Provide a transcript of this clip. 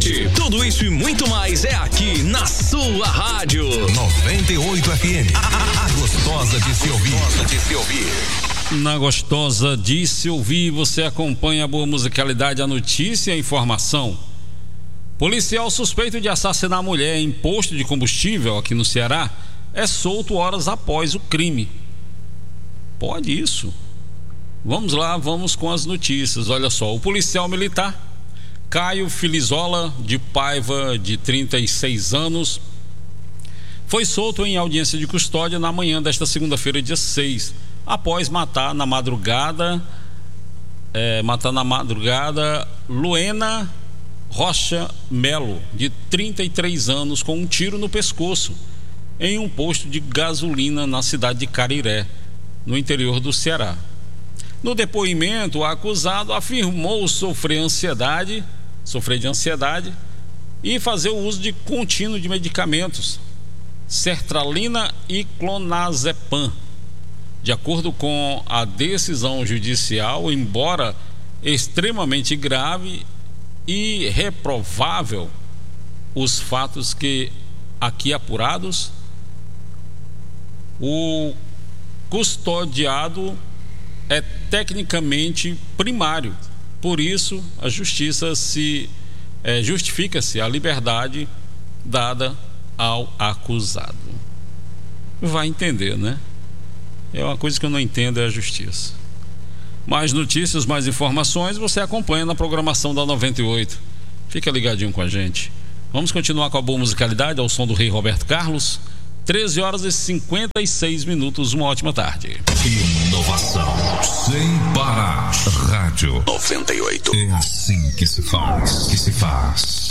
Tudo isso e muito mais é aqui na sua rádio 98 FM. A gostosa de se ouvir. Na gostosa de se ouvir, você acompanha a boa musicalidade, a notícia e a informação. Policial suspeito de assassinar mulher em posto de combustível aqui no Ceará é solto horas após o crime. Pode isso? Vamos lá, vamos com as notícias. Olha só, o policial militar Caio Filizola de Paiva, de 36 anos, foi solto em audiência de custódia na manhã desta segunda-feira, dia 6, após matar na madrugada Luena Rocha Melo, de 33 anos, com um tiro no pescoço, em um posto de gasolina na cidade de Cariré, no interior do Ceará. No depoimento, o acusado afirmou sofrer de ansiedade e fazer o uso de contínuo de medicamentos, sertralina e clonazepam. De acordo com a decisão judicial, embora extremamente grave e reprovável os fatos que aqui apurados, o custodiado é tecnicamente primário. Por isso, a justiça justifica-se a liberdade dada ao acusado. Vai entender, né? É uma coisa que eu não entendo, é a justiça. Mais notícias, mais informações, você acompanha na programação da 98. Fica ligadinho com a gente. Vamos continuar com a boa musicalidade ao som do Rei Roberto Carlos. 13 horas e 56 minutos. Uma ótima tarde. Inovação sem parar. Rádio 98. É assim que se faz.